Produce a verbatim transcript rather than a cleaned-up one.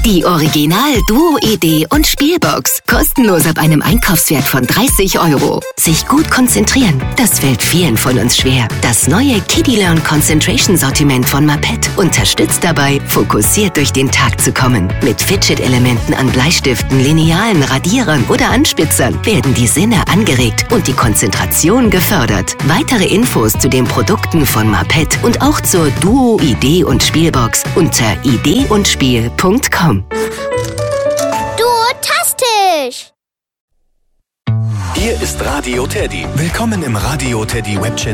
Die Original-Duo-Idee und Spielbox. Kostenlos ab einem Einkaufswert von dreißig Euro. Sich gut konzentrieren, das fällt vielen von uns schwer. Das neue Kiddie Learn Concentration Sortiment von Maped unterstützt dabei, fokussiert durch den Tag zu kommen. Mit Fidget-Elementen an Bleistiften, Linealen, Radierern oder Anspitzern werden die Sinne angeregt und die Konzentration gefördert. Weitere Infos zu den Produkten von Maped und auch zur Duo-Idee und Spielbox unter idee und spiel punkt com. Duotastisch! Hier ist Radio Teddy. Willkommen im Radio Teddy Webchannel.